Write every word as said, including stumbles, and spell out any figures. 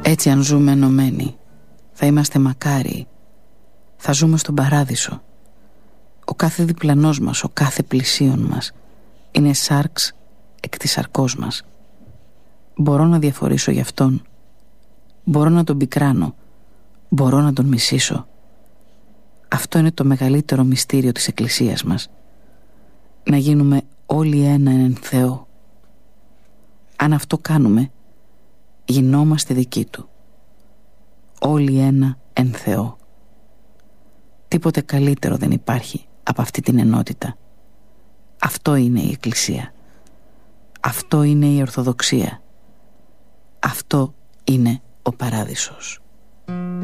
Έτσι αν ζούμε ενωμένοι, θα είμαστε μακάριοι, θα ζούμε στον παράδεισο. Ο κάθε διπλανός μας, ο κάθε πλησίον μας είναι σάρξ εκ της σαρκός μας. Μπορώ να διαφορήσω γι' αυτόν, μπορώ να τον πικράνω, μπορώ να τον μισήσω. Αυτό είναι το μεγαλύτερο μυστήριο της Εκκλησίας μας. Να γίνουμε όλοι ένα εν Θεό. Αν αυτό κάνουμε, γινόμαστε δικοί Του. Όλοι ένα εν Θεό. Τίποτε καλύτερο δεν υπάρχει από αυτή την ενότητα. Αυτό είναι η Εκκλησία. Αυτό είναι η Ορθοδοξία. Αυτό είναι ο Παράδεισος.